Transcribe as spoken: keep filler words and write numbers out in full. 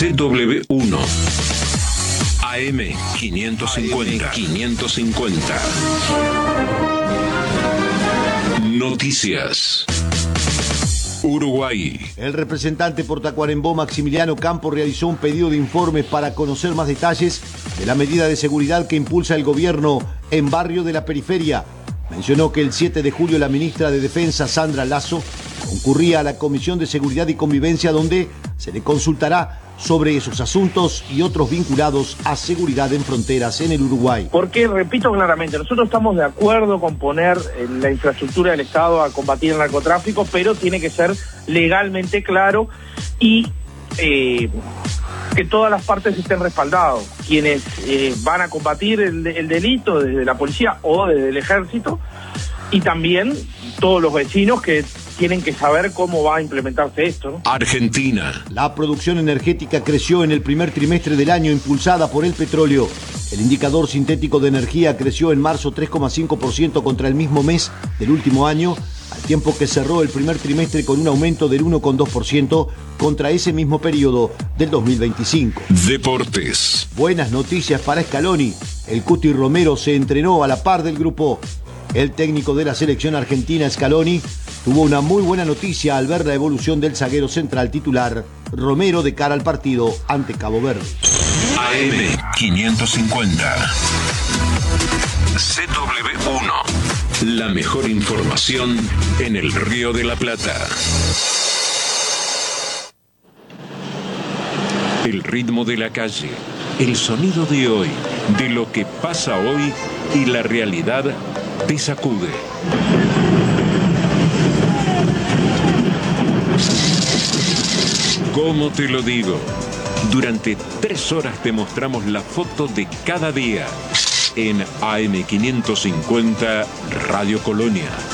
C W uno. A M quinientos cincuenta. quinientos cincuenta. Noticias. Uruguay. El representante por Tacuarembó, Maximiliano Campos, realizó un pedido de informes para conocer más detalles de la medida de seguridad que impulsa el gobierno en Barrio de la Periferia. Mencionó que el siete de julio la ministra de Defensa, Sandra Lasso, concurría a la Comisión de Seguridad y Convivencia, donde se le consultará sobre esos asuntos y otros vinculados a seguridad en fronteras en el Uruguay. Porque, repito claramente, nosotros estamos de acuerdo con poner la infraestructura del Estado a combatir el narcotráfico, pero tiene que ser legalmente claro y eh, que todas las partes estén respaldados. Quienes eh, van a combatir el, el delito desde la policía o desde el ejército, y también todos los vecinos que tienen que saber cómo va a implementarse esto, ¿no? Argentina. La producción energética creció en el primer trimestre del año, impulsada por el petróleo. El indicador sintético de energía creció en marzo tres coma cinco por ciento contra el mismo mes del último año, al tiempo que cerró el primer trimestre con un aumento del uno coma dos por ciento contra ese mismo periodo del dos mil veinticinco. Deportes. Buenas noticias para Scaloni. El Cuti Romero se entrenó a la par del grupo. El técnico de la selección argentina, Scaloni, tuvo una muy buena noticia al ver la evolución del zaguero central titular, Romero, de cara al partido ante Cabo Verde. A M quinientos cincuenta. C W uno. La mejor información en el Río de la Plata. El ritmo de la calle, el sonido de hoy, de lo que pasa hoy y la realidad te sacude. ¿Cómo te lo digo? Durante tres horas te mostramos la foto de cada día en A M quinientos cincuenta Radio Colonia.